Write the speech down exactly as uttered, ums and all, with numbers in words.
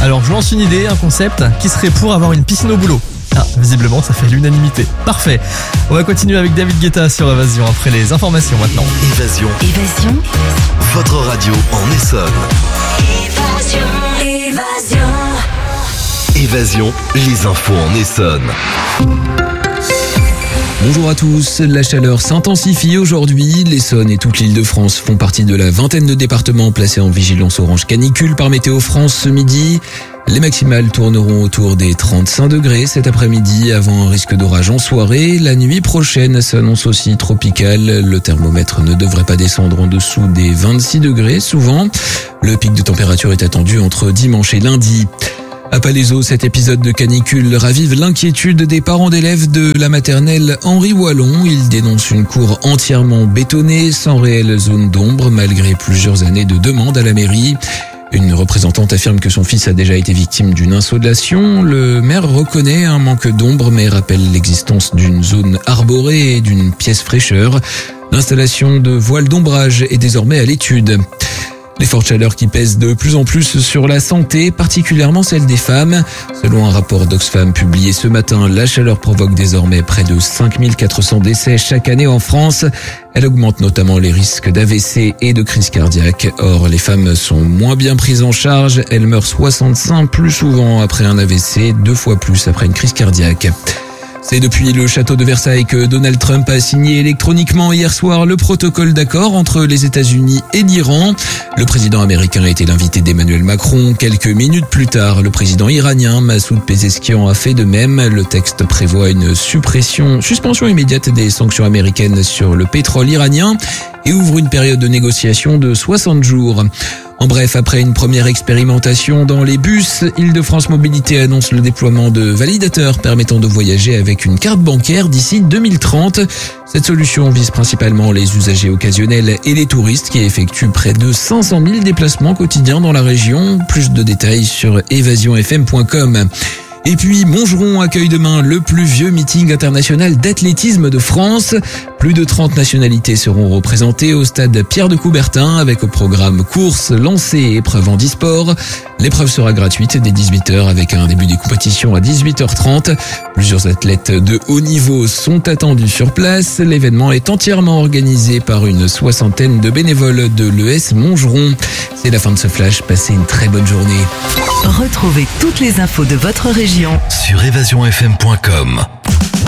Alors je lance une idée, un concept qui serait pour avoir une piscine au boulot. Ah, visiblement ça fait l'unanimité. Parfait. On va continuer avec David Guetta sur Évasion après les informations maintenant. Évasion. Évasion. Votre radio en Essonne. Évasion. Évasion. Évasion, les infos en Essonne. Bonjour à tous, la chaleur s'intensifie aujourd'hui. L'Essonne et toute l'île de France font partie de la vingtaine de départements placés en vigilance orange canicule par Météo France ce midi. Les maximales tourneront autour des trente-cinq degrés cet après-midi avant un risque d'orage en soirée. La nuit prochaine s'annonce aussi tropicale. Le thermomètre ne devrait pas descendre en dessous des vingt-six degrés souvent. Le pic de température est attendu entre dimanche et lundi. À Palaiseau, cet épisode de canicule ravive l'inquiétude des parents d'élèves de la maternelle Henri Wallon. Ils dénoncent une cour entièrement bétonnée, sans réelle zone d'ombre, malgré plusieurs années de demandes à la mairie. Une représentante affirme que son fils a déjà été victime d'une insolation. Le maire reconnaît un manque d'ombre, mais rappelle l'existence d'une zone arborée et d'une pièce fraîcheur. L'installation de voiles d'ombrage est désormais à l'étude. Les fortes chaleurs qui pèsent de plus en plus sur la santé, particulièrement celle des femmes. Selon un rapport d'Oxfam publié ce matin, la chaleur provoque désormais près de cinq mille quatre cents décès chaque année en France. Elle augmente notamment les risques d'A V C et de crise cardiaque. Or, les femmes sont moins bien prises en charge. Elles meurent soixante-cinq plus souvent après un A V C, deux fois plus après une crise cardiaque. C'est depuis le château de Versailles que Donald Trump a signé électroniquement hier soir le protocole d'accord entre les États-Unis et l'Iran. Le président américain a été l'invité d'Emmanuel Macron. Quelques minutes plus tard, le président iranien Massoud Pezeshkian a fait de même. Le texte prévoit une suppression, suspension immédiate des sanctions américaines sur le pétrole iranien et ouvre une période de négociation de soixante jours. En bref, après une première expérimentation dans les bus, Île-de-France Mobilité annonce le déploiement de validateurs permettant de voyager avec une carte bancaire d'ici deux mille trente. Cette solution vise principalement les usagers occasionnels et les touristes qui effectuent près de cinq cent mille déplacements quotidiens dans la région. Plus de détails sur évasion f m point com. Et puis, Montgeron accueille demain le plus vieux meeting international d'athlétisme de France. Plus de trente nationalités seront représentées au stade Pierre de Coubertin avec au programme course, lancer et épreuve en e-sport. L'épreuve sera gratuite dès dix-huit heures avec un début des compétitions à dix-huit heures trente. Plusieurs athlètes de haut niveau sont attendus sur place. L'événement est entièrement organisé par une soixantaine de bénévoles de l'E S Montgeron. C'est la fin de ce flash. Passez une très bonne journée. Retrouvez toutes les infos de votre région Sur évasion f m point com.